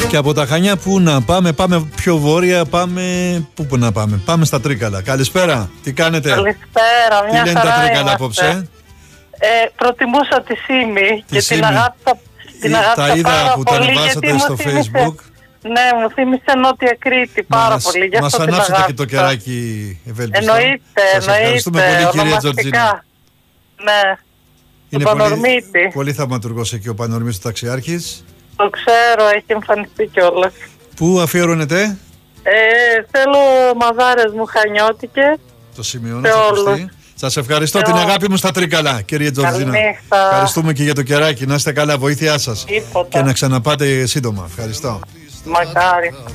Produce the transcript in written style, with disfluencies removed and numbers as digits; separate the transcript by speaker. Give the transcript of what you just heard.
Speaker 1: Και από τα Χανιά που να πάμε, πάμε πιο βόρεια, πάμε. Πού να πάμε, πάμε στα Τρίκαλα. Καλησπέρα, τι κάνετε?
Speaker 2: Καλησπέρα, μια
Speaker 1: τι λένε
Speaker 2: χαρά
Speaker 1: τα Τρίκαλα
Speaker 2: είμαστε.
Speaker 1: απόψε?
Speaker 2: Προτιμούσα τη Σύμη και
Speaker 1: Σύμη.
Speaker 2: την αγάπησα,
Speaker 1: Τα είδα
Speaker 2: πάρα
Speaker 1: που τα
Speaker 2: πολύ,
Speaker 1: ανεβάσατε
Speaker 2: γιατί
Speaker 1: στο
Speaker 2: μου θύμισε,
Speaker 1: Facebook.
Speaker 2: ναι, μου θύμισε Νότια Κρήτη πάρα πολύ. Γι'
Speaker 1: Μας
Speaker 2: αυτό την
Speaker 1: ανάψετε και
Speaker 2: αγάπησα.
Speaker 1: το κεράκι, ευέλπιστο.
Speaker 2: Εννοείται,
Speaker 1: Σας ευχαριστούμε πολύ, κυρία Τζορτζίνα.
Speaker 2: Ναι,
Speaker 1: Είναι
Speaker 2: τον
Speaker 1: πολύ,
Speaker 2: Πανορμίτη.
Speaker 1: πολύ θαυματουργός εκεί ο Πανορμίτης ο Ταξιάρχης.
Speaker 2: Το ξέρω, έχει εμφανιστεί κιόλας.
Speaker 1: Πού αφιερώνετε?
Speaker 2: Θέλω μαδάρες μου χανιώτικες.
Speaker 1: Το σημειώνω,
Speaker 2: Σε
Speaker 1: θα
Speaker 2: όλους.
Speaker 1: ακουστεί. Σας ευχαριστώ,
Speaker 2: Σε
Speaker 1: την
Speaker 2: όλους.
Speaker 1: αγάπη μου στα Τρίκαλα, κύριε Τζορτζίνα.
Speaker 2: Καληνύχτα.
Speaker 1: Ευχαριστούμε και για το κεράκι. Να είστε καλά, βοήθειά σας.
Speaker 2: Τίποτα.
Speaker 1: Και να ξαναπάτε σύντομα. Ευχαριστώ.
Speaker 2: Μακάρι.